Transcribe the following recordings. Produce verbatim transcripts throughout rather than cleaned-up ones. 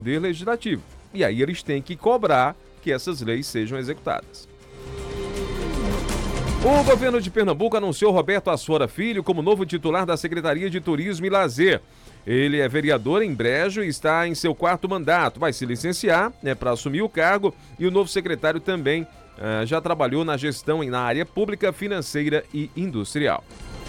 Poder Legislativo. E aí eles têm que cobrar que essas leis sejam executadas. O governo de Pernambuco anunciou Roberto Assuora Filho como novo titular da Secretaria de Turismo e Lazer. Ele é vereador em Brejo e está em seu quarto mandato. Vai se licenciar, né, para assumir o cargo, e o novo secretário também uh, já trabalhou na gestão na área pública, financeira e industrial.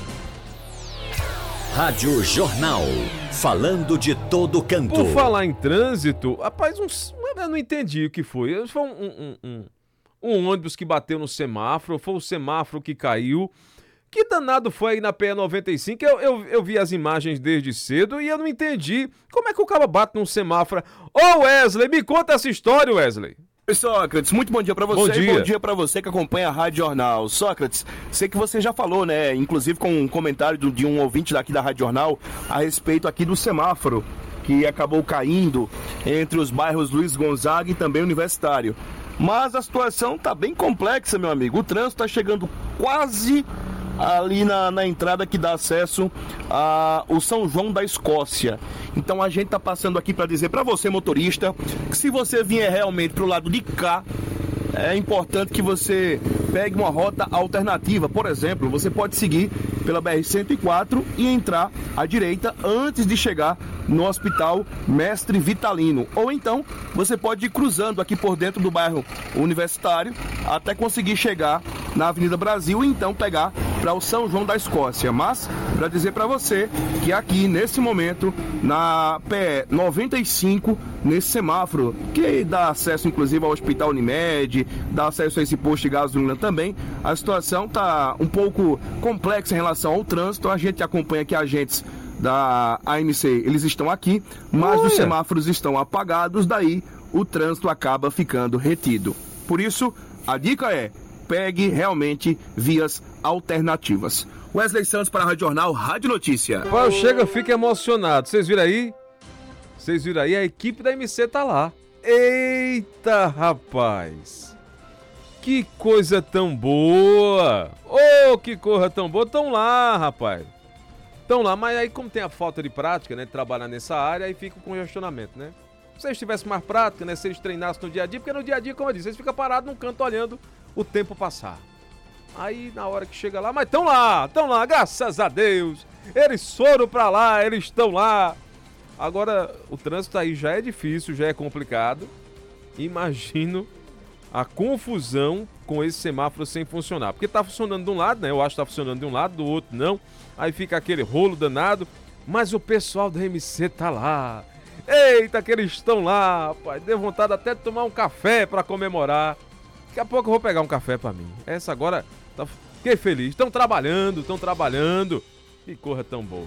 Rádio Jornal, falando de todo canto. Por falar em trânsito, rapaz, uns, eu não entendi o que foi. Foi um, um, um, um ônibus que bateu no semáforo, foi o semáforo que caiu. Que danado foi aí na P E noventa e cinco? Eu, eu, eu vi as imagens desde cedo e eu não entendi como é que o cara bate num semáforo. Ô Wesley, me conta essa história, Wesley. Oi, Sócrates, muito bom dia pra você. Bom dia. Bom dia pra você que acompanha a Rádio Jornal. Sócrates, sei que você já falou, né, inclusive com um comentário de um ouvinte daqui da Rádio Jornal a respeito aqui do semáforo que acabou caindo entre os bairros Luiz Gonzaga e também Universitário. Mas a situação tá bem complexa, meu amigo. O trânsito tá chegando quase ali na, na entrada que dá acesso ao São João da Escócia. Então a gente tá passando aqui para dizer para você, motorista, que se você vier realmente pro lado de cá, é importante que você pegue uma rota alternativa. Por exemplo, você pode seguir pela B R cento e quatro e entrar à direita antes de chegar no Hospital Mestre Vitalino. Ou então, você pode ir cruzando aqui por dentro do bairro Universitário até conseguir chegar na Avenida Brasil e então pegar para o São João da Escócia. Mas, para dizer para você que aqui, nesse momento, na P E noventa e cinco, nesse semáforo, que dá acesso inclusive ao Hospital Unimed, dá acesso a esse posto de gasolina também, a situação está um pouco complexa em relação ao trânsito. A gente acompanha que agentes da A M C, eles estão aqui, mas Olha. os semáforos estão apagados, daí o trânsito acaba ficando retido. Por isso, a dica é: pegue realmente vias alternativas. Wesley Santos para a Rádio Jornal, Rádio Notícia. Pô, chega, fica emocionado. Vocês viram aí? Vocês viram aí? A equipe da M C tá lá. Eita, rapaz! Que coisa tão boa! Ô, oh, que coisa tão boa! Tão lá, rapaz! Tão lá, mas aí como tem a falta de prática, né, de trabalhar nessa área, aí fica o congestionamento, né? Se eles tivessem mais prática, né, se eles treinassem no dia a dia, porque no dia a dia, como eu disse, eles ficam parados num canto olhando o tempo passar. Aí, na hora que chega lá, mas estão lá, estão lá, graças a Deus, eles foram pra lá, eles estão lá. Agora, o trânsito aí já é difícil, já é complicado. Imagino a confusão com esse semáforo sem funcionar. Porque tá funcionando de um lado, né? Eu acho que tá funcionando de um lado, do outro não. Aí fica aquele rolo danado. Mas o pessoal da M C tá lá. Eita, que eles estão lá, rapaz. Deu vontade até de tomar um café pra comemorar. Daqui a pouco eu vou pegar um café pra mim. Essa agora, tá... fiquei feliz. Estão trabalhando, estão trabalhando. Que corra tão boa.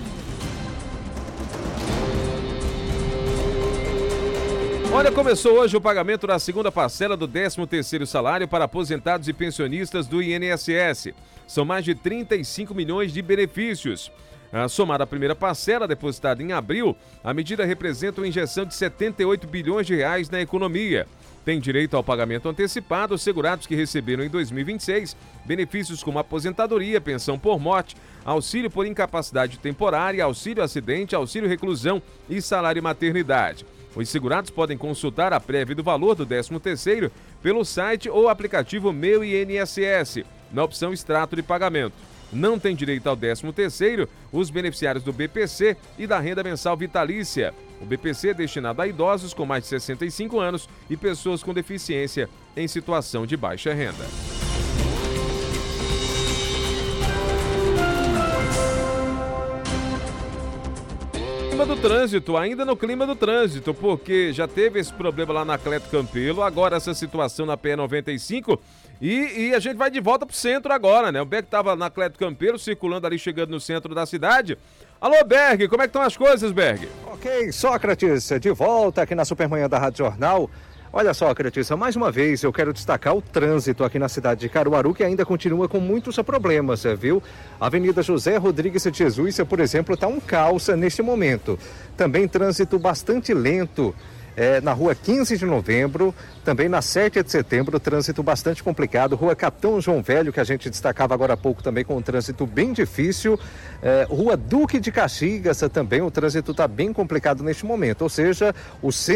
Olha, começou hoje o pagamento da segunda parcela do décimo terceiro salário para aposentados e pensionistas do I N S S. São mais de trinta e cinco milhões de benefícios. A somada a primeira parcela, depositada em abril, a medida representa uma injeção de setenta e oito bilhões de reais na economia. Tem direito ao pagamento antecipado os segurados que receberam em dois mil e vinte e seis benefícios como aposentadoria, pensão por morte, auxílio por incapacidade temporária, auxílio acidente, auxílio reclusão e salário maternidade. Os segurados podem consultar a prévia do valor do décimo terceiro pelo site ou aplicativo Meu I N S S, na opção Extrato de Pagamento. Não tem direito ao décimo terceiro os beneficiários do B P C e da renda mensal vitalícia. O B P C é destinado a idosos com mais de sessenta e cinco anos e pessoas com deficiência em situação de baixa renda. Clima do trânsito, ainda no clima do trânsito, porque já teve esse problema lá na Cleto Campelo, agora essa situação na P E noventa e cinco e, e a gente vai de volta pro centro agora, né? O Berg tava na Cleto Campelo, circulando ali, chegando no centro da cidade. Alô, Berg, como é que estão as coisas, Berg? Ok, Sócrates, de volta aqui na Supermanhã da Rádio Jornal. Olha, Sócrates, mais uma vez eu quero destacar o trânsito aqui na cidade de Caruaru, que ainda continua com muitos problemas, viu? A Avenida José Rodrigues de Jesus, por exemplo, está um caos neste momento. Também trânsito bastante lento é, na rua quinze de novembro, também na sete de setembro, trânsito bastante complicado. Rua Capitão João Velho, que a gente destacava agora há pouco também com um trânsito bem difícil. É, rua Duque de Caxias também, o trânsito está bem complicado neste momento, ou seja, o centro